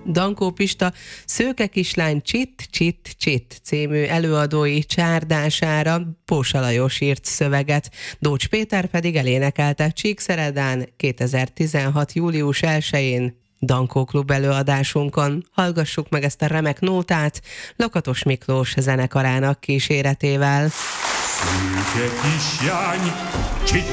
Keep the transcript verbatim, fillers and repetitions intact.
Dankó Pista Szőke kislány Csitt, Csitt, Csitt című előadói csárdására Pósa Lajos írt szöveget, Dócs Péter pedig elénekelte Csíkszeredán kétezer-tizenhat. július elsején Dankó Klub előadásunkon. Hallgassuk meg ezt a remek nótát Lakatos Miklós zenekarának kíséretével. Szőke kislány, Csitt,